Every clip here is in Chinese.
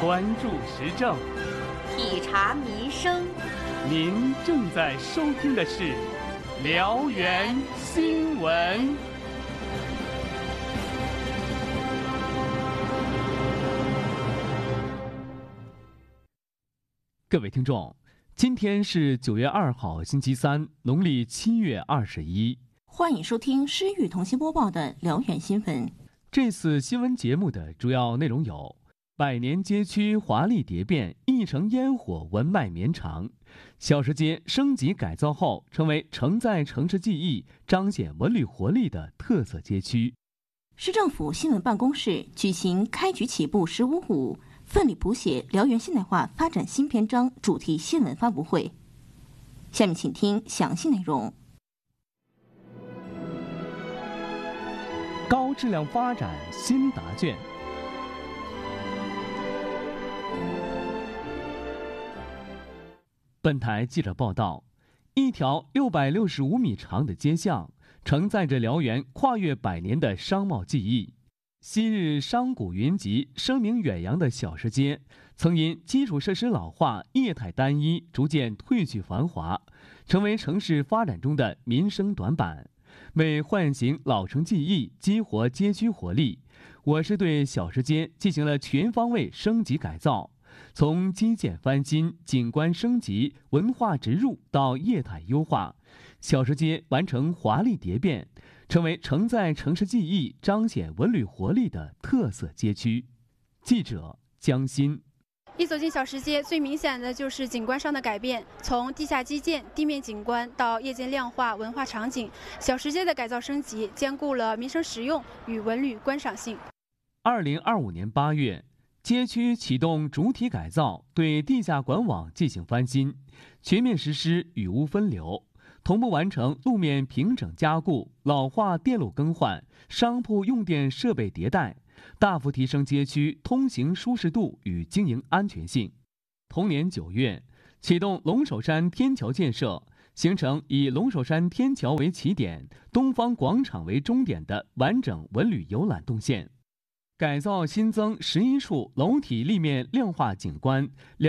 关注时政， 体察民生。 您正在收听的是辽源新闻。各位听众，今天是9月2号，星期三，农历7月21。 欢迎收听施玉同心播报的辽源新闻。 这次新闻节目的主要内容有：百年街区华丽蝶变，一城烟火文脉绵长；小吃街升级改造后，成为承载城市记忆、彰显文旅活力的特色街区。 市政府新闻办公室举行开局起步15.5，奋力谱写辽源现代化发展新篇章主题新闻发布会。下面请听详细内容。 高质量发展新答卷。本台记者报道，一条665米长的街巷，承载着辽源跨越100年的商贸记忆。昔日商贾云集、声名远扬的小吃街，曾因基础设施老化、业态单一，逐渐褪去繁华，成为城市发展中的民生短板。为唤醒老城记忆，激活街区活力，我市对小吃街进行了全方位升级改造，从基建翻新、景观升级、文化植入到业态优化，小吃街完成华丽蝶变，成为承载城市记忆、彰显文旅活力的特色街区。记者江欣。 一走进小吃街，最明显的就是景观上的改变，从地下基建、地面景观到夜间亮化文化场景，小吃街的改造升级兼顾了民生实用与文旅观赏性。 2025年8月，街区启动主体改造，对地下管网进行翻新，全面实施雨污分流，同步完成路面平整加固、老化电路更换、商铺用电设备迭代，大幅提升街区通行舒适度与经营安全性。同年9月，启动龙首山天桥建设，形成以龙首山天桥为起点、东方广场为终点的完整文旅游览动线。改造新增11处楼体立面亮化景观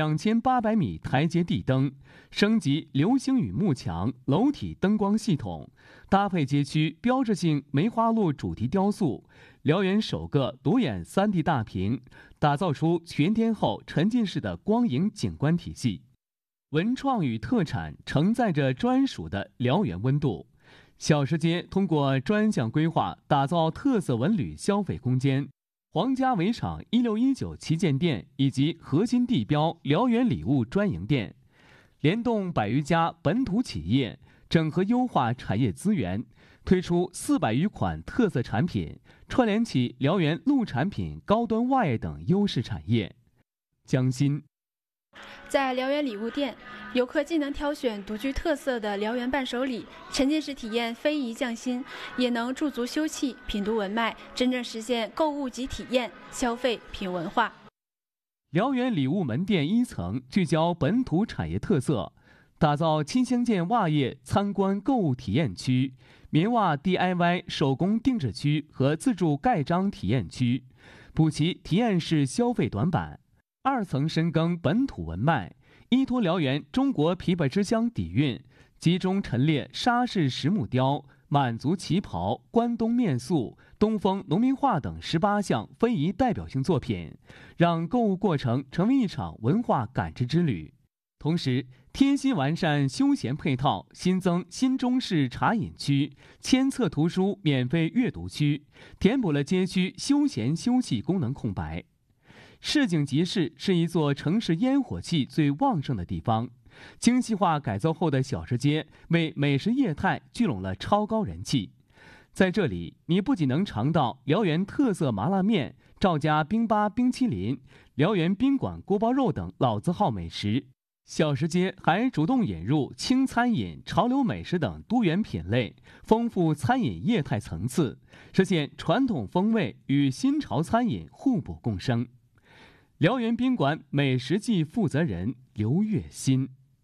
，2800米台阶地灯，升级流星雨幕墙、楼体灯光系统，搭配街区标志性梅花鹿主题雕塑，辽源首个独眼3D 大屏，打造出全天候沉浸式的光影景观体系。文创与特产承载着专属的辽源温度。小吃街通过专项规划，打造特色文旅消费空间。皇家围场1619旗舰店以及核心地标辽源礼物专营店，联动100余家本土企业，整合优化产业资源，推出400余款特色产品，串联起辽源陆产品、高端袜业等优势产业。江欣。 在辽源礼物店，游客既能挑选独具特色的辽源伴手礼，沉浸式体验非遗匠心，也能驻足休憩、品读文脉，真正实现购物即体验、消费品文化。 辽源礼物门店1层聚焦本土产业特色，打造亲相见袜业参观购物体验区、棉袜 DIY 手工定制区和自助盖章体验区，补齐体验式消费短板。2层深耕本土文脉，依托辽源中国琵琶之乡底蕴，集中陈列沙市石木雕、满族旗袍、关东面塑、东风农民画等18项非遗代表性作品，让购物过程成为一场文化感知之旅。同时，贴心完善休闲配套，新增新中式茶饮区、千册图书免费阅读区，填补了街区休闲休憩功能空白。市井集市是一座城市烟火气最旺盛的地方，精细化改造后的小吃街为美食业态聚拢了超高人气。在这里，你不仅能尝到辽源特色麻辣面、赵家冰粑冰淇淋、辽源宾馆锅包肉等老字号美食，小吃街还主动引入轻餐饮、潮流美食等多元品类，丰富餐饮业态层次，实现传统风味与新潮餐饮互补共生。辽源宾馆美食季负责人刘月新。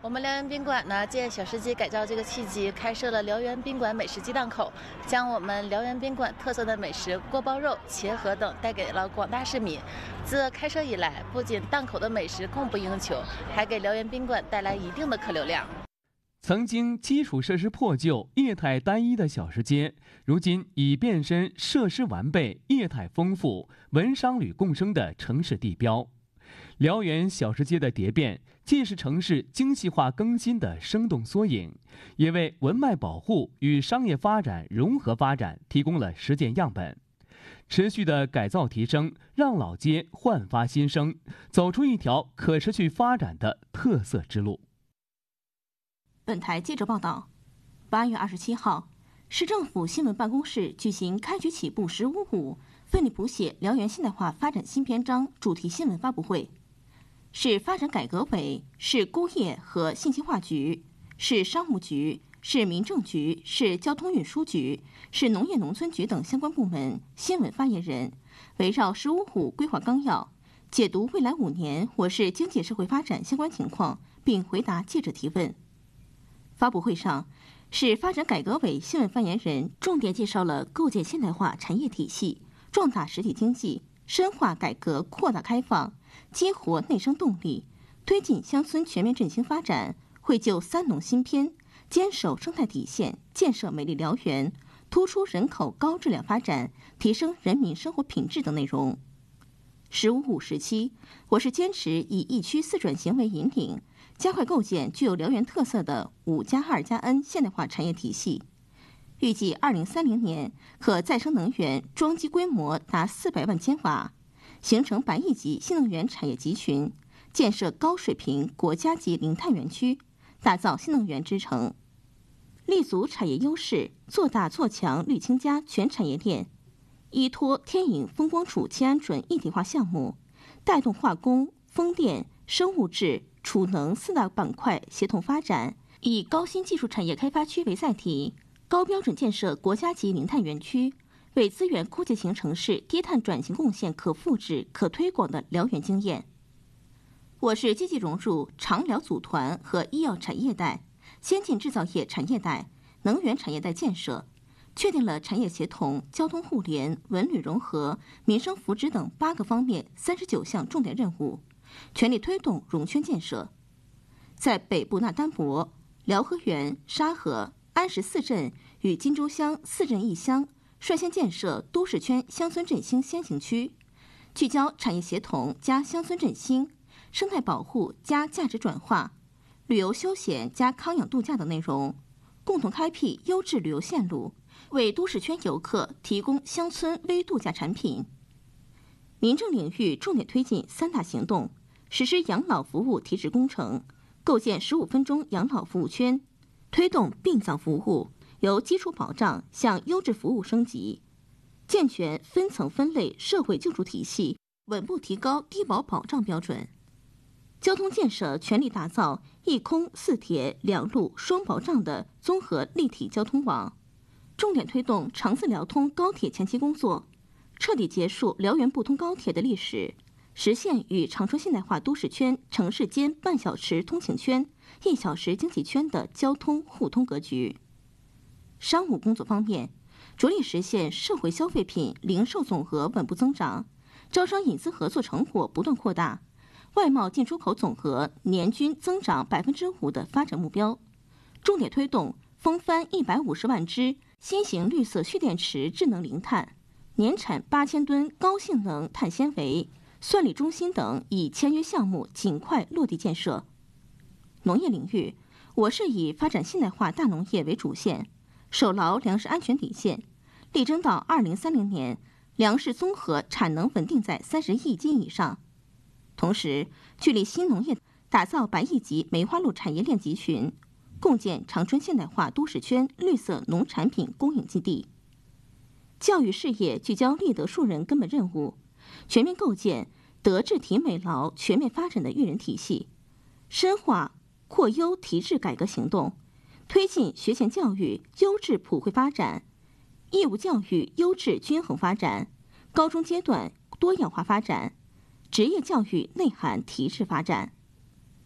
我们辽源宾馆呢，借小吃街改造这个契机，开设了辽源宾馆美食鸡档口，将我们辽源宾馆特色的美食锅包肉、茄盒等带给了广大市民。自开设以来，不仅档口的美食供不应求，还给辽源宾馆带来一定的客流量。 曾经基础设施破旧、业态单一的小吃街，如今已变身设施完备、业态丰富、文商旅共生的城市地标。辽源小吃街的蝶变，既是城市精细化更新的生动缩影，也为文脉保护与商业发展融合发展提供了实践样本。持续的改造提升，让老街焕发新生，走出一条可持续发展的特色之路。 本台记者报道，8月27号，市政府新闻办公室举行开局起步15.5奋力谱写辽源现代化发展新篇章主题新闻发布会。市发展改革委、市工业和信息化局、市商务局、市民政局、市交通运输局、市农业农村局等相关部门新闻发言人，围绕15.5规划纲要，解读未来5年我市经济社会发展相关情况，并回答记者提问。发布会上，市发展改革委新闻发言人重点介绍了构建现代化产业体系、壮大实体经济、深化改革扩大开放、激活内生动力、推进乡村全面振兴发展，绘就3农新篇，坚守生态底线，建设美丽辽源，突出人口高质量发展，提升人民生活品质等内容。15.5时期，我市坚持以1区4转型为引领，加快构建具有辽源特色的5+2+N 现代化产业体系。预计2030年可再生能源装机规模达400万千瓦，形成100亿级新能源产业集群，建设高水平国家级零碳园区，打造新能源之城。立足产业优势，做大做强绿氢加全产业链，依托天影风光储氢安准一体化项目，带动化工、风电、生物质、储能4大板块协同发展，以高新技术产业开发区为载体，高标准建设国家级零碳园区，为资源枯竭型城市低碳转型贡献可复制、可推广的辽源经验。我市积极融入长辽组团和医药产业带、先进制造业产业带、能源产业带建设，确定了产业协同、交通互联、文旅融合、民生福祉等8个方面39项重点任务，全力推动融圈建设。在北部那丹泊、辽河源、沙河、安石4镇与金州乡4镇1乡，率先建设都市圈乡村振兴先行区，聚焦产业协同加乡村振兴、生态保护加价值转化、旅游休闲加康养度假等内容，共同开辟优质旅游线路，为都市圈游客提供乡村微度假产品。民政领域重点推进3大行动，实施养老服务提质工程，构建15分钟养老服务圈，推动殡葬服务由基础保障向优质服务升级，健全分层分类社会救助体系，稳步提高低保保障标准。交通建设全力打造一空4铁2路双保障的综合立体交通网，重点推动长四辽通高铁前期工作，彻底结束辽源不通高铁的历史，实现与长春现代化都市圈城市间半小时通行圈、1小时经济圈的交通互通格局。商务工作方面，着力实现社会消费品零售总额稳步增长，招商引资合作成果不断扩大，外贸进出口总额年均增长5%的发展目标，重点推动风帆150万只新型绿色蓄电池智能零碳，年产8000吨高性能碳纤维、算力中心等已签约项目尽快落地建设。农业领域，我市以发展现代化大农业为主线，守牢粮食安全底线，力争到2030年粮食综合产能稳定在30亿斤以上。同时，聚力新农业，打造100亿级梅花鹿产业链集群，共建长春现代化都市圈绿色农产品供应基地。教育事业聚焦立德树人根本任务，全面构建德智体美劳全面发展的育人体系，深化扩优提质改革行动，推进学前教育优质普惠发展，义务教育优质均衡发展，高中阶段多样化发展，职业教育内涵提质发展。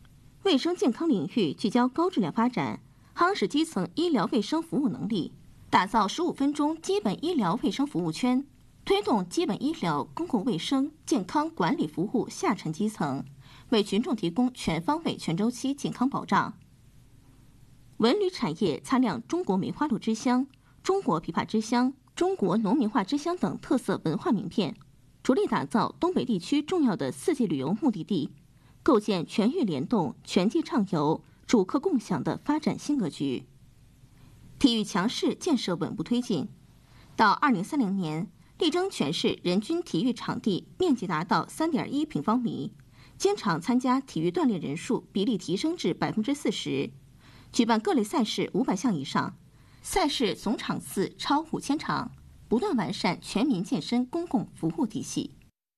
卫生健康领域聚焦高质量发展，夯实基层医疗卫生服务能力，打造15分钟基本医疗卫生服务圈，推动基本医疗公共卫生健康管理服务下沉基层，为群众提供全方位全周期健康保障。文旅产业擦亮中国梅花鹿之乡、中国琵琶之乡、中国农民画之乡等特色文化名片，着力打造东北地区重要的4季旅游目的地，构建全域联动、全季畅游、主客共享的发展新格局。体育强市建设稳步推进，到2030年，力争全市人均体育场地面积达到3.1平方米，经常参加体育锻炼人数比例提升至40%，举办各类赛事500项以上，赛事总场次超5000场，不断完善全民健身公共服务体系。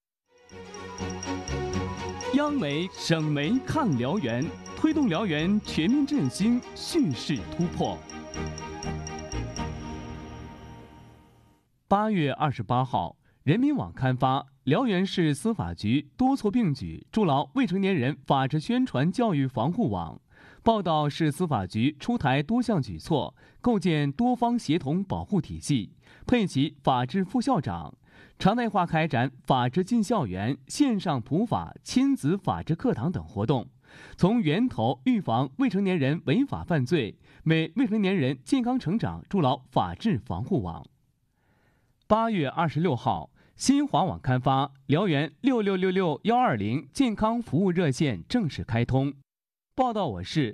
央媒、省媒看辽源，推动辽源全面振兴，蓄势突破。8月28号，人民网刊发辽源市司法局多措并举筑牢未成年人法治宣传教育防护网，报道市司法局出台多项举措，构建多方协同保护体系，配齐法治副校长，常态化开展法治进校园、线上普法、亲子法治课堂等活动，从源头预防未成年人违法犯罪，为未成年人健康成长筑牢法治防护网。8月26号，新华网刊发辽源6666-120健康服务热线正式开通。报道我市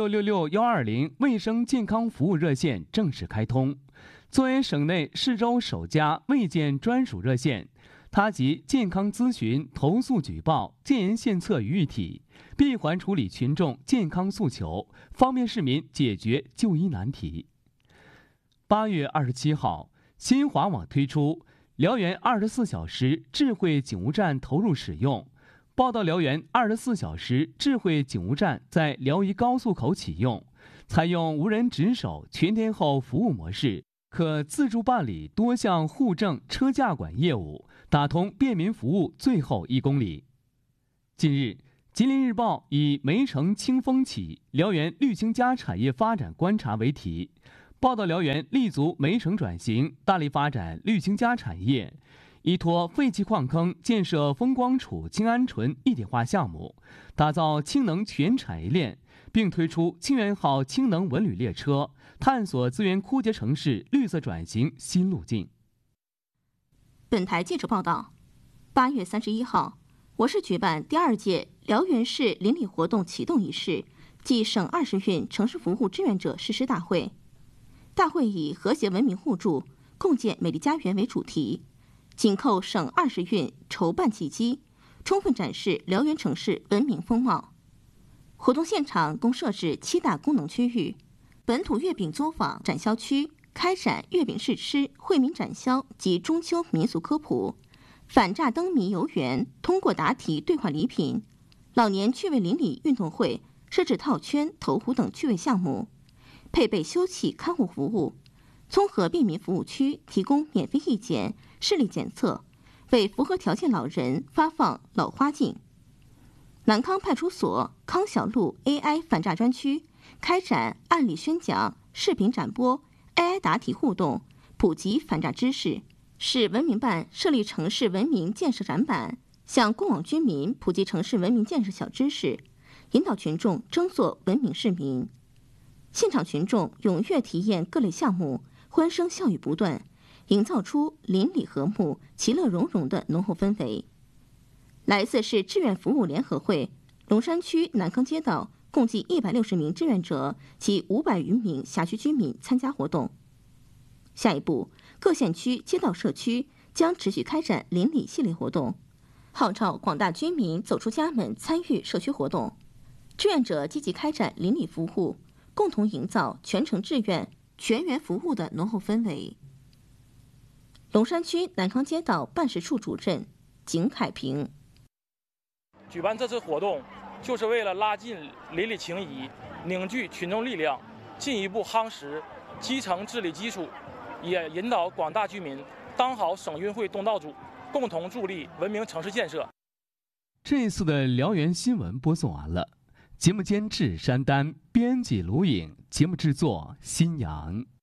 6666-120卫生健康服务热线正式开通。作为省内市州首家卫健专属热线，它集健康咨询、投诉举报、建言献策于一体，闭环处理群众健康诉求，方便市民解决就医难题。8月27号，新华网推出辽源24小时智慧警务站投入使用。报道辽源24小时智慧警务站在辽宜高速口启用，采用无人值守全天候服务模式，可自助办理多项户政车驾管业务，打通便民服务最后1公里。近日，吉林日报以梅城清风起，辽源绿青家产业发展观察为题，报道辽源立足梅城转型，大力发展绿青家产业，依托废弃矿坑建设风光储氢鹌醇一体化项目，打造氢能全产业链，并推出清源号氢能文旅列车，探索资源枯竭城市绿色转型新路径。 本台记者报道，8月31号，我市举办第2届辽源市邻里活动启动仪式暨省20运城市服务志愿者誓师大会。大会以和谐文明互助、共建美丽家园为主题，紧扣省20运筹办契机，充分展示辽源城市文明风貌。活动现场共设置7大功能区域：本土月饼作坊展销区开展月饼试吃、惠民展销及中秋民俗科普；反诈灯谜游园通过答题兑换礼品；老年趣味邻里运动会设置套圈、投壶等趣味项目。配备休憩看护服务，综合便民服务区提供免费义检、视力检测，为符合条件老人发放老花镜。南康派出所康小路 AI 反诈专区开展案例宣讲、视频展播、AI 答题互动，普及反诈知识。市文明办设立城市文明建设展板，向过往居民普及城市文明建设小知识，引导群众争做文明市民。现场群众踊跃体验各类项目，欢声笑语不断，营造出邻里和睦、其乐融融的浓厚氛围。来自市志愿服务联合会龙山区南坑街道共计160名志愿者及500余名辖区居民参加活动。下一步，各县区街道社区将持续开展邻里系列活动，号召广大居民走出家门参与社区活动。志愿者积极开展邻里服务，共同营造全程志愿、全员服务的浓厚氛围。龙山区南康街道办事处主任景海平： 举办这次活动，就是为了拉近邻里情谊，凝聚群众力量，进一步夯实基层治理基础，也引导广大居民当好省运会东道主，共同助力文明城市建设。 这次的辽源新闻播送完了。 节目监制山丹，编辑卢颖，节目制作新阳。